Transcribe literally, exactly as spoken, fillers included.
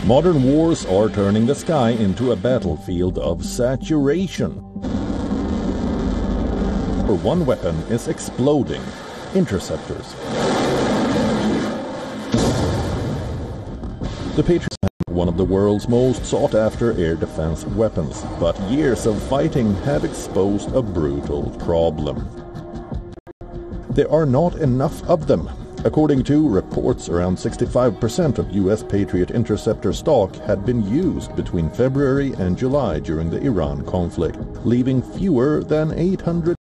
Modern wars are turning the sky into a battlefield of saturation. For one weapon is exploding: interceptors. The Patriot is one of the world's most sought-after air defense weapons, but years of fighting have exposed a brutal problem. There are not enough of them. According to reports, around sixty-five percent of U S Patriot interceptor stock had been used between February and July during the Iran conflict, leaving fewer than eight hundred